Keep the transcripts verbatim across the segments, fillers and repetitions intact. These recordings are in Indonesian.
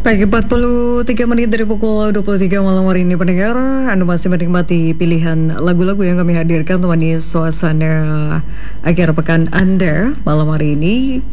Pagi empat puluh tiga menit dari pukul dua puluh tiga malam hari ini pendengar, Anda masih menikmati pilihan lagu-lagu yang kami hadirkan temani suasana akhir pekan Anda malam hari ini.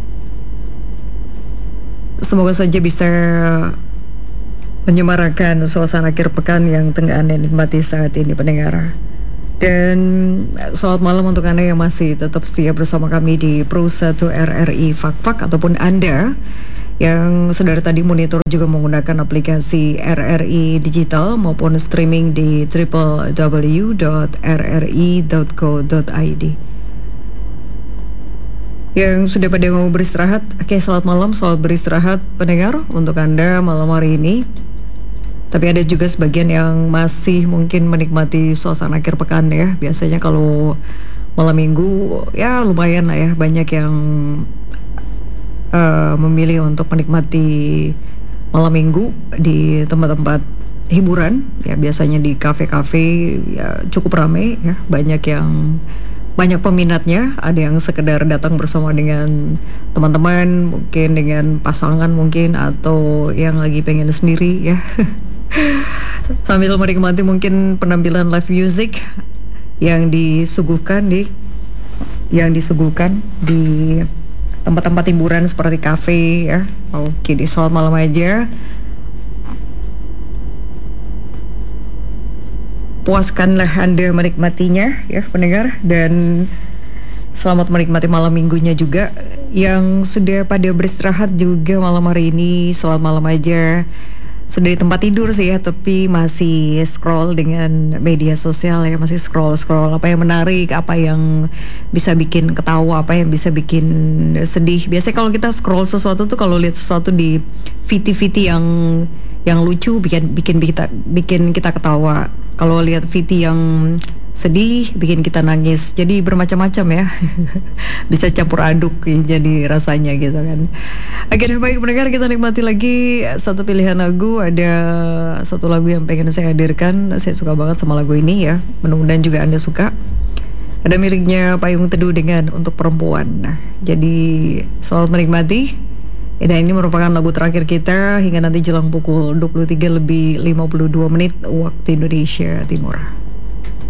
Semoga saja bisa menyemarakan suasana akhir pekan yang tengah Anda nikmati saat ini pendengar. Dan selamat malam untuk Anda yang masih tetap setia bersama kami di Pro satu R R I Fak-Fak, ataupun Anda yang sedari tadi monitor juga menggunakan aplikasi R R I Digital maupun streaming di w w w dot r r i dot co dot i d. Yang sudah pada mau beristirahat, oke, selamat malam, selamat beristirahat pendengar untuk Anda malam hari ini. Tapi ada juga sebagian yang masih mungkin menikmati suasana akhir pekan ya. Biasanya kalau malam minggu ya lumayan lah ya, banyak yang Uh, memilih untuk menikmati malam minggu di tempat-tempat hiburan ya, biasanya di kafe-kafe ya, cukup ramai ya, banyak yang banyak peminatnya. Ada yang sekedar datang bersama dengan teman-teman, mungkin dengan pasangan mungkin, atau yang lagi pengen sendiri ya sambil menikmati mungkin penampilan live music yang disuguhkan di yang disuguhkan di tempat-tempat hiburan seperti kafe ya. Oke, di selamat malam aja. Puaskanlah Anda menikmatinya ya pendengar, dan selamat menikmati malam minggunya juga. Yang sudah pada beristirahat juga malam hari ini, selamat malam aja. Sudah di tempat tidur sih ya, tapi masih scroll dengan media sosial ya, masih scroll-scroll apa yang menarik, apa yang bisa bikin ketawa, apa yang bisa bikin sedih. Biasanya kalau kita scroll sesuatu tuh, kalau lihat sesuatu di V T V T yang yang lucu, bikin bikin kita bikin kita ketawa. Kalau lihat V T yang sedih, bikin kita nangis. Jadi bermacam-macam ya. Bisa campur aduk ya, jadi rasanya gitu kan. Oke, baik pendengar, kita nikmati lagi satu pilihan lagu. Ada satu lagu yang pengen saya hadirkan. Saya suka banget sama lagu ini ya. Mudah-mudahan juga Anda suka. Ada miliknya Payung Teduh dengan Untuk Perempuan. Nah, jadi selamat menikmati. Dan ini merupakan lagu terakhir kita hingga nanti jelang pukul dua puluh tiga lebih lima puluh dua menit waktu Indonesia Timur.